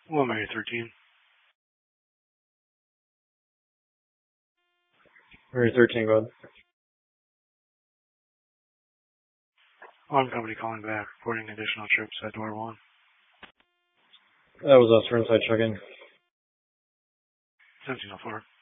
Well, Area 13. Area 13, go ahead. Alarm company calling back, reporting additional troops at door 1. That was us for inside check-in. Sentinel 4.